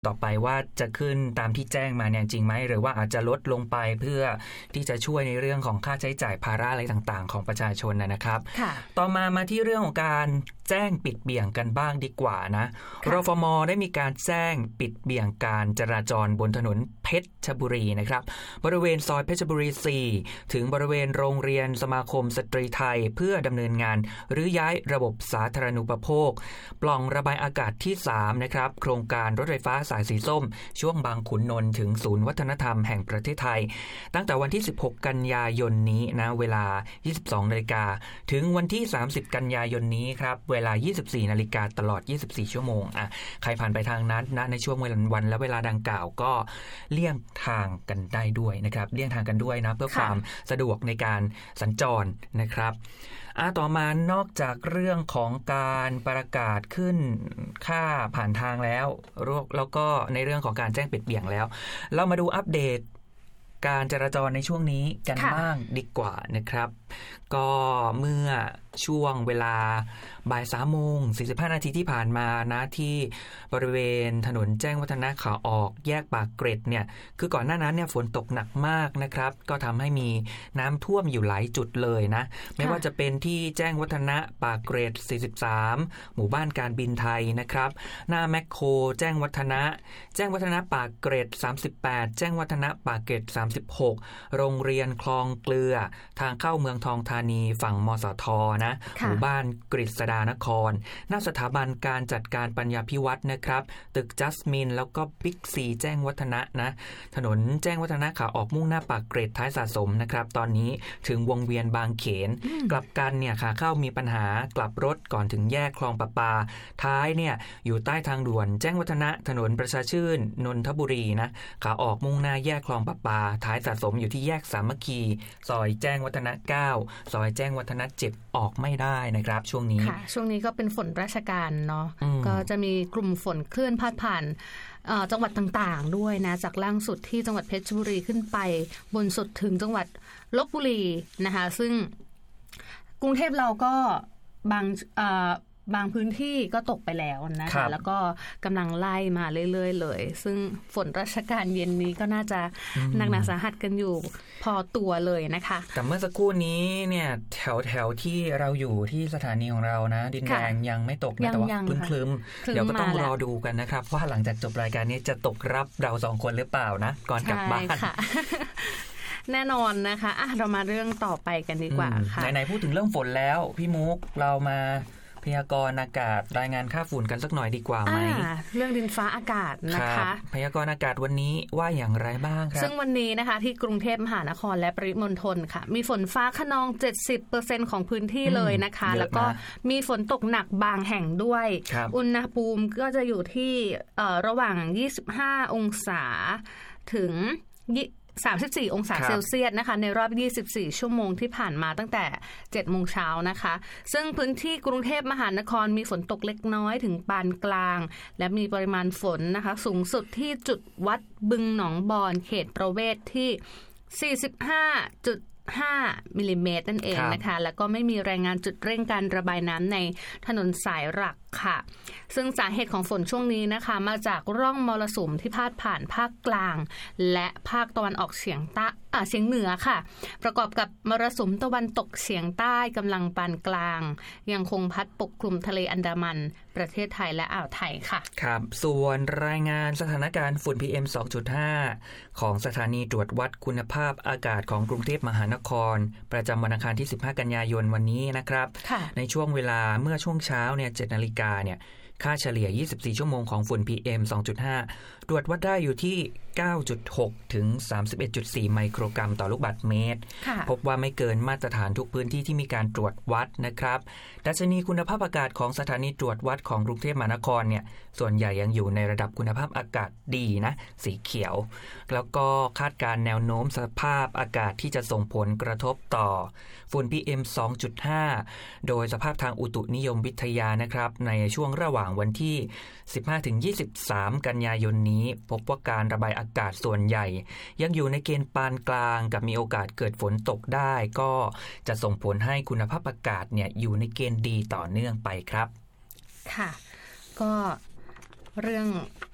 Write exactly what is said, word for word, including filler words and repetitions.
ต่อไปว่าจะขึ้นตามที่แจ้งมาเนี่ยจริงไหมหรือว่าอาจจะลดลงไปเพื่อที่จะช่วยในเรื่องของค่าใช้จ่ายภาระอะไรต่างๆของประชาชนนะครับต่อมามาที่เรื่องของการแจ้งปิดเบี่ยงกันบ้างดีกว่านะรฟม.ได้มีการแจ้งปิดเบี่ยงการจราจรบนถนนเพชรบุรีนะครับบริเวณซอยเพชรบุรีสี่ถึงบริเวณโรงเรียนสมาคมสตรีไทยเพื่อดำเนินงานหรือย้ายระบบสาธารณูปโภคปล่องระบายอากาศที่สามนะครับโครงการรถไฟฟ้าสายสีส้มช่วงบางขุนนนท์ถึงศูนย์วัฒนธรรมแห่งประเทศไทยตั้งแต่วันที่สิบหกกันยายนนี้นะเวลา ยี่สิบสองนาฬิกาถึงวันที่สามสิบกันยายนนี้ครับเวลา ยี่สิบสี่นาฬิกาตลอดยี่สิบสี่ชั่วโมงอ่ะใครผ่านไปทางนั้นนะในช่วงวันและเวลาดังกล่าวก็เลี่ยงทางกันได้ด้วยนะครับเลี่ยงทางกันด้วยนะเพื่อความสะดวกในการสัญจรนะครับอ่ะต่อมานอกจากเรื่องของการประกาศขึ้นค่าผ่านทางแล้วแล้วก็ในเรื่องของการแจ้งปิดเบี่ยงแล้วเรามาดูอัปเดตการจราจรในช่วงนี้กันบ้างดีกว่านะครับก็เมื่อช่วงเวลาบ่ายสามโมงสี่สิบห้านาทีที่ผ่านมานะที่บริเวณถนนแจ้งวัฒนะขาออกแยกปากเกร็ดเนี่ยคือก่อนหน้านั้นเนี่ยฝนตกหนักมากนะครับก็ทำให้มีน้ำท่วมอยู่หลายจุดเลยนะไม่ว่าจะเป็นที่แจ้งวัฒนะปากเกร็ดสี่สิบสามหมู่บ้านการบินไทยนะครับหน้าแมคโครแจ้งวัฒนะแจ้งวัฒนะปากเกร็ดสามสิบแปดแจ้งวัฒนะปากเกร็ดสามสิบหกโรงเรียนคลองเกลือทางเข้าเมืองทองธานีฝั่งมสทนะหมู่บ้านกฤษดานครหน้าสถาบันการจัดการปัญญาภิวัฒน์นะครับตึกจัสมินแล้วก็บิ๊กซีแจ้งวัฒนะนะถนนแจ้งวัฒนะขาออกมุ่งหน้าปากเกร็ดท้ายสะสมนะครับตอนนี้ถึงวงเวียนบางเขนกลับกันเนี่ยขาเข้ามีปัญหากลับรถก่อนถึงแยกคลองประปาท้ายเนี่ยอยู่ใต้ทางด่วนแจ้งวัฒนะถนนประชาชื่นนนทบุรีนะขาออกมุ่งหน้าแยกคลองประปาท้ายสะสมอยู่ที่แยกสามัคคีซอยแจ้งวัฒนะเก้าซอยแจ้งวัฒนะเจ็ดออกไม่ได้นะครับช่วงนี้ค่ะช่วงนี้ก็เป็นฝนราชการเนาะก็จะมีกลุ่มฝนเคลื่อนพาดผ่านจังหวัดต่างๆด้วยนะจากล่างสุดที่จังหวัดเพชรบุรีขึ้นไปบนสุดถึงจังหวัดลพบุรีนะคะซึ่งกรุงเทพเราก็บางบางพื้นที่ก็ตกไปแล้วนะคะแล้วก็กำลังไล่มาเรื่อยๆเลยซึ่งฝนราชการเย็นนี้ก็น่าจะหนักหนาสาหัสกันอยู่พอตัวเลยนะคะแต่เมื่อสักครู่นี้เนี่ยแถวแถวที่เราอยู่ที่สถานีของเรานะดินแดงยังไม่ตกนะแต่ว่าคลึ้มๆเดี๋ยวก็ต้องรอดูกันนะครับว่าหลังจากจบรายการนี้จะตกรับเราสองคนหรือเปล่านะก่อนกลับบ้านแน่นอนนะคะอ่ะเรามาเรื่องต่อไปกันดีกว่าค่ะไหนๆพูดถึงเรื่องฝนแล้วพี่มุกเรามาพยากรณ์อากาศรายงานค่าฝุ่นกันสักหน่อยดีกว่าไหมเรื่องดินฟ้าอากาศนะคะพยากรณ์อากาศวันนี้ว่าอย่างไรบ้างครับซึ่งวันนี้นะคะที่กรุงเทพมหานครและปริมณฑลค่ะมีฝนฟ้าคะนอง เจ็ดสิบเปอร์เซ็นต์ ของพื้นที่เลยนะคะแล้วก็มีฝนตกหนักบางแห่งด้วยอุณหภูมิก็จะอยู่ที่ระหว่างยี่สิบห้าองศาถึงสามสิบสี่องศาเซลเซียสนะคะในรอบยี่สิบสี่ชั่วโมงที่ผ่านมาตั้งแต่เจ็ดโมงเช้านะคะซึ่งพื้นที่กรุงเทพมหานครมีฝนตกเล็กน้อยถึงปานกลางและมีปริมาณฝนนะคะสูงสุดที่จุดวัดบึงหนองบอนเขตประเวศที่ สี่สิบห้าจุดห้า มิลลิเมตรนั่นเองนะคะแล้วก็ไม่มีรายงานจุดเร่งการระบายน้ำในถนนสายหลักค่ะซึ่งสาเหตุของฝนช่วงนี้นะคะมาจากร่องมรสุมที่พาดผ่านภาคกลางและภาคตะวันออกเฉียงใต้อ่าเฉียงเหนือค่ะประกอบกับมรสุมตะวันตกเฉียงใต้กำลังปานกลางยังคงพัดปกคลุมทะเลอันดามันประเทศไทยและอ่าวไทยค่ะครับส่วนรายงานสถานการณ์ฝุ่น พี เอ็ม สองจุดห้า ของสถานีตรวจวัดคุณภาพอากาศของกรุงเทพมหานครประจำวันอังคารที่สิบห้ากันยายนวันนี้นะครับในช่วงเวลาเมื่อช่วงเช้าเนี่ย เจ็ดนาฬิกาเนี่ยค่าเฉลี่ยยี่สิบสี่ชั่วโมงของฝุ่น พี เอ็ม สองจุดห้า ตรวจวัดได้อยู่ที่ เก้าจุดหก ถึง สามสิบเอ็ดจุดสี่ ไมโครกรัมต่อลูกบาศก์เมตรพบว่าไม่เกินมาตรฐานทุกพื้นที่ที่มีการตรวจวัดนะครับดัชนีคุณภาพอากาศของสถานีตรวจวัดของกรุงเทพมหานครเนี่ยส่วนใหญ่ยังอยู่ในระดับคุณภาพอากาศดีนะสีเขียวแล้วก็คาดการแนวโน้มสภาพอากาศที่จะส่งผลกระทบต่อฝุ่น พี เอ็ม สองจุดห้า โดยสภาพทางอุตุนิยมวิทยานะครับในช่วงระหว่างวันที่ สิบห้าถึงยี่สิบสาม กันยายนนี้พบว่าการระบายอากาศส่วนใหญ่ยังอยู่ในเกณฑ์ปานกลางกับมีโอกาสเกิดฝนตกได้ก็จะส่งผลให้คุณภาพอากาศเนี่ยอยู่ในเกณฑ์ดีต่อเนื่องไปครับค่ะก็เรื่อง